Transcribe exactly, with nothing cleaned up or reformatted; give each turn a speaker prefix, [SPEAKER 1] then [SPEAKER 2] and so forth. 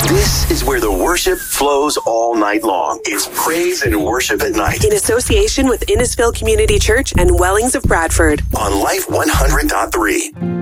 [SPEAKER 1] This is where the worship flows all night long. It's Praise and Worship at Night.
[SPEAKER 2] In association with Innisfil Community Church and Wellings of Bradford.
[SPEAKER 1] On Life one hundred point three.